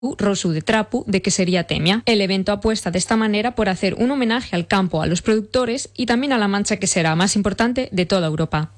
Rosu de Trapu, de que sería Temia. El evento apuesta de esta manera por hacer un homenaje al campo, a los productores y también a la Mancha, que será más importante de toda Europa.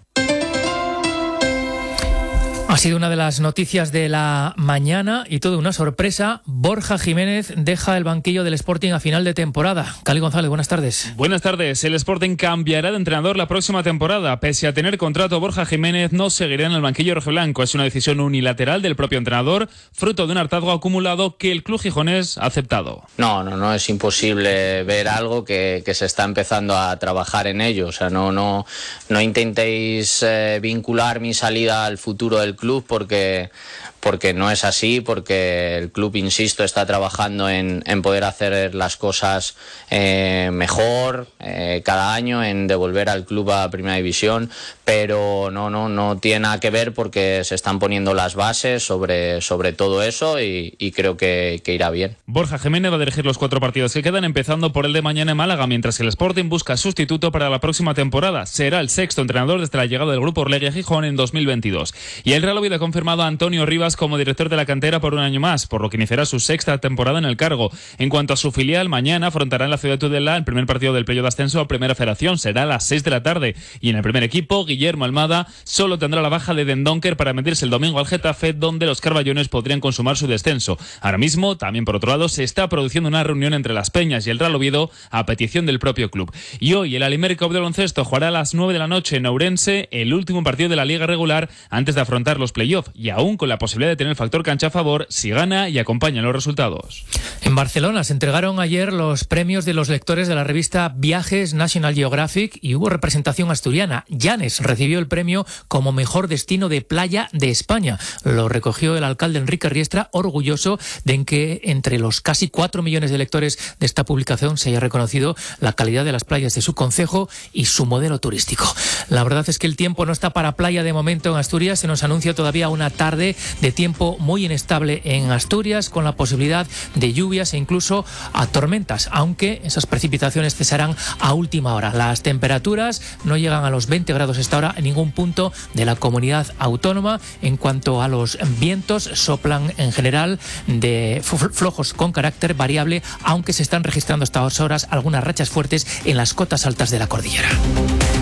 Ha sido una de las noticias de la mañana y toda una sorpresa. Borja Jiménez deja el banquillo del Sporting a final de temporada. Cali González, buenas tardes. Buenas tardes. El Sporting cambiará de entrenador la próxima temporada. Pese a tener contrato, Borja Jiménez no seguirá en el banquillo rojiblanco. Es una decisión unilateral del propio entrenador, fruto de un hartazgo acumulado que el club gijonés ha aceptado. No es imposible ver algo que se está empezando a trabajar en ello. O sea, no intentéis vincular mi salida al futuro del club porque no es así, porque el club, insisto, está trabajando en poder hacer las cosas mejor cada año, en devolver al club a Primera División, pero no tiene nada que ver, porque se están poniendo las bases sobre todo eso y creo que irá bien. Borja Jiménez va a dirigir los 4 partidos que quedan, empezando por el de mañana en Málaga, mientras que el Sporting busca sustituto para la próxima temporada. Será el 6º entrenador desde la llegada del grupo Orlegui a Gijón en 2022. Y el Real Oviedo ha confirmado a Antonio Rivas como director de la cantera por un año más, por lo que iniciará su 6ª temporada en el cargo. En cuanto a su filial, mañana afrontará en la ciudad de Tudela el primer partido del playoff de ascenso a Primera Federación. Será a las 6 de la tarde. Y en el primer equipo, Guillermo Almada solo tendrá la baja de Dendoncker para medirse el domingo al Getafe, donde los carballones podrían consumar su descenso. Ahora mismo, también por otro lado, se está produciendo una reunión entre Las Peñas y el Real Oviedo a petición del propio club. Y hoy el Alimeric Club de Baloncesto jugará a las 9 de la noche en Ourense el último partido de la liga regular antes de afrontar los playoffs, y aún con la posibilidad de tener el factor cancha a favor si gana y acompañan los resultados. En Barcelona se entregaron ayer los premios de los lectores de la revista Viajes National Geographic y hubo representación asturiana. Llanes recibió el premio como mejor destino de playa de España. Lo recogió el alcalde Enrique Riestra, orgulloso de que entre los casi 4 millones de lectores de esta publicación se haya reconocido la calidad de las playas de su concejo y su modelo turístico. La verdad es que el tiempo no está para playa de momento en Asturias. Se nos anuncia todavía una tarde de tiempo muy inestable en Asturias, con la posibilidad de lluvias e incluso a tormentas, aunque esas precipitaciones cesarán a última hora. Las temperaturas no llegan a los 20 grados esta hora en ningún punto de la comunidad autónoma. En cuanto a los vientos, soplan en general de flojos con carácter variable, aunque se están registrando a estas horas algunas rachas fuertes en las cotas altas de la cordillera.